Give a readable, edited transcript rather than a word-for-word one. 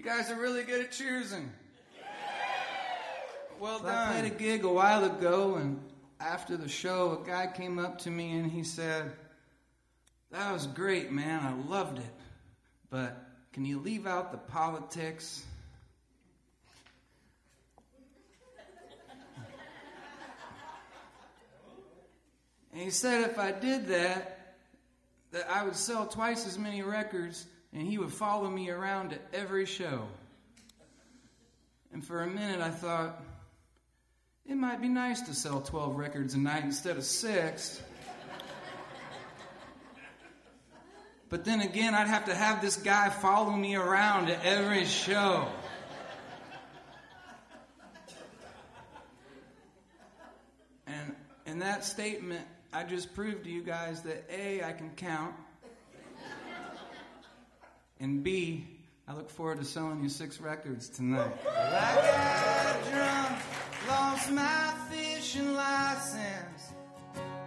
You guys are really good at choosing. Well done. I played a gig a while ago, and after the show, a guy came up to me and he said, "That was great, man. I loved it. But can you leave out the politics?" And he said if I did that I would sell twice as many records and he would follow me around to every show. And for a minute I thought, it might be nice to sell 12 records a night instead of 6. But then again, I'd have to have this guy follow me around to every show. And in that statement, I just proved to you guys that A, I can count, and B, I look forward to selling you 6 records tonight. I got drunk, lost my fishing license.